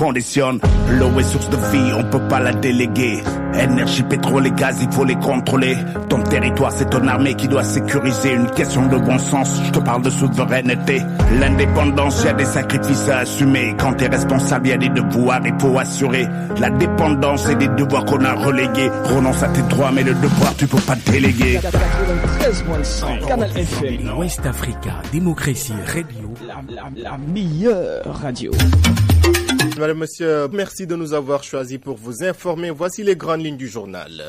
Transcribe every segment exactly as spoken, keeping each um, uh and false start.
conditionne. L'eau est source de vie, on peut pas la déléguer. Énergie, pétrole et gaz, il faut les contrôler. Ton territoire, c'est ton armée qui doit sécuriser. Une question de bon sens, je te parle de souveraineté. L'indépendance, y a des sacrifices à assumer. Quand t'es responsable, y a des devoirs, il faut assurer. La dépendance et des devoirs qu'on a relégués. Renonce à tes droits, mais le devoir, tu peux pas déléguer. Canal F M. West Africa, démocratie, radio. La, la, la meilleure radio. Madame, monsieur, merci de nous avoir choisis pour vous informer. Voici les grandes lignes du journal.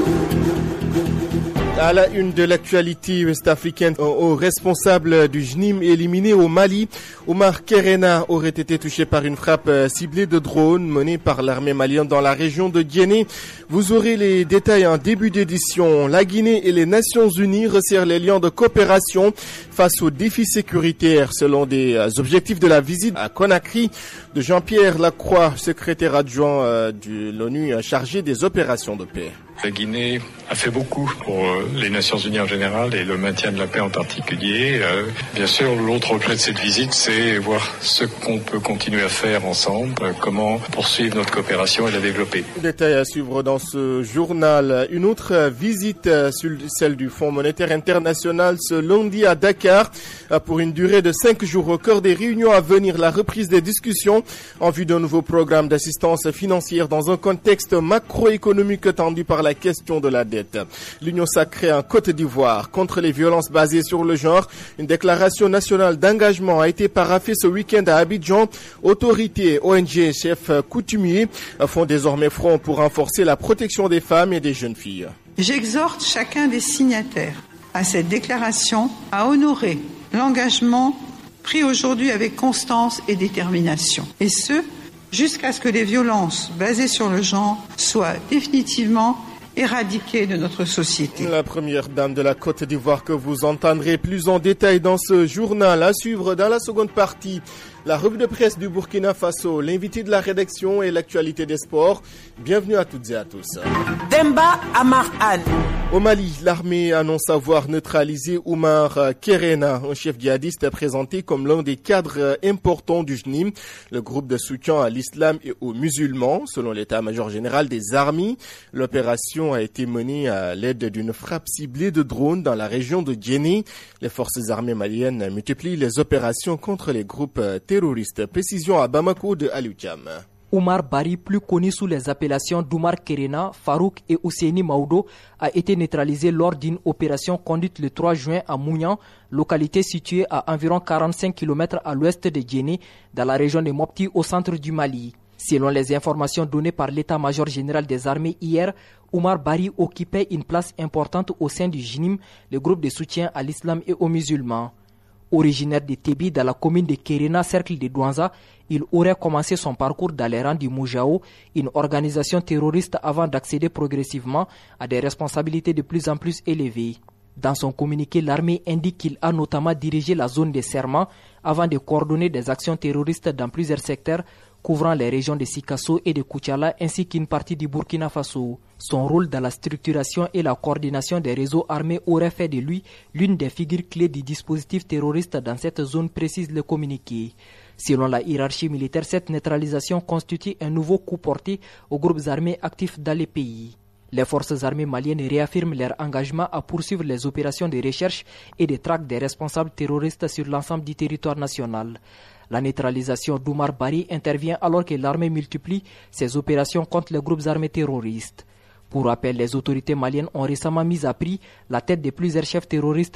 À la une de l'actualité ouest-africaine, au responsable du J N I M éliminé au Mali, Oumar Kerena aurait été touché par une frappe ciblée de drone menée par l'armée malienne dans la région de Guinée. Vous aurez les détails en début d'édition. La Guinée et les Nations Unies resserrent les liens de coopération face aux défis sécuritaires selon des objectifs de la visite à Conakry de Jean-Pierre Lacroix, secrétaire adjoint de l'ONU chargé des opérations de paix. La Guinée a fait beaucoup pour les Nations Unies en général et le maintien de la paix en particulier. Euh, bien sûr, l'autre objet de cette visite, c'est voir ce qu'on peut continuer à faire ensemble, euh, comment poursuivre notre coopération et la développer. Détail à suivre dans ce journal. Une autre visite, celle du Fonds monétaire international, ce lundi à Dakar, pour une durée de cinq jours. Au cœur des réunions à venir, la reprise des discussions en vue d'un nouveau programme d'assistance financière dans un contexte macroéconomique tendu par la question de la dette. L'Union sacrée en Côte d'Ivoire contre les violences basées sur le genre. Une déclaration nationale d'engagement a été paraphée ce week-end à Abidjan. Autorités, O N G, chefs coutumiers font désormais front pour renforcer la protection des femmes et des jeunes filles. J'exhorte chacun des signataires à cette déclaration à honorer l'engagement pris aujourd'hui avec constance et détermination. Et ce, jusqu'à ce que les violences basées sur le genre soient définitivement éradiquées de notre société. La première dame de la Côte d'Ivoire que vous entendrez plus en détail dans ce journal. À suivre dans la seconde partie, la revue de presse du Burkina Faso, l'invité de la rédaction et l'actualité des sports. Bienvenue à toutes et à tous. Demba Amar Anne. Au Mali, l'armée annonce avoir neutralisé Oumar Kerena, un chef djihadiste présenté comme l'un des cadres importants du J N I M, le groupe de soutien à l'islam et aux musulmans, selon l'état-major général des armées. L'opération a été menée à l'aide d'une frappe ciblée de drones dans la région de Guinée. Les forces armées maliennes multiplient les opérations contre les groupes terroristes. Précision à Bamako de Alioukiam. Oumar Bari, plus connu sous les appellations d'Oumar Kerena, Farouk et Ousseini Maoudo, a été neutralisé lors d'une opération conduite le trois juin à Mounian, localité située à environ quarante-cinq kilomètres à l'ouest de Guinée, dans la région de Mopti, au centre du Mali. Selon les informations données par l'état-major général des armées hier, Oumar Bari occupait une place importante au sein du J N I M, le groupe de soutien à l'islam et aux musulmans. Originaire de Tébi, dans la commune de Kerena, cercle de Douanza, il aurait commencé son parcours dans les rangs du Moujao, une organisation terroriste, avant d'accéder progressivement à des responsabilités de plus en plus élevées. Dans son communiqué, l'armée indique qu'il a notamment dirigé la zone des serments avant de coordonner des actions terroristes dans plusieurs secteurs couvrant les régions de Sikasso et de Koutiala ainsi qu'une partie du Burkina Faso. Son rôle dans la structuration et la coordination des réseaux armés aurait fait de lui l'une des figures clés du dispositif terroriste dans cette zone, précise le communiqué. Selon la hiérarchie militaire, cette neutralisation constitue un nouveau coup porté aux groupes armés actifs dans les pays. Les forces armées maliennes réaffirment leur engagement à poursuivre les opérations de recherche et de traque des responsables terroristes sur l'ensemble du territoire national. La neutralisation d'Oumar Bari intervient alors que l'armée multiplie ses opérations contre les groupes armés terroristes. Pour rappel, les autorités maliennes ont récemment mis à prix la tête de plusieurs chefs terroristes